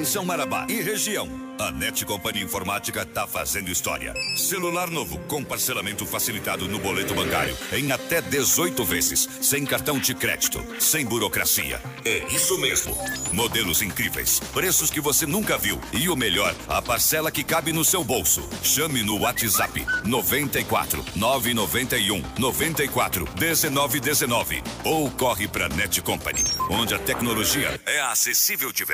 Atenção Marabá e região. A Net Company Informática tá fazendo história. Celular novo com parcelamento facilitado no boleto bancário em até 18 vezes, sem cartão de crédito, sem burocracia. É isso mesmo. Modelos incríveis, preços que você nunca viu e o melhor, a parcela que cabe no seu bolso. Chame no WhatsApp 94 991 94 1919 ou corre pra Net Company, onde a tecnologia é acessível de verdade.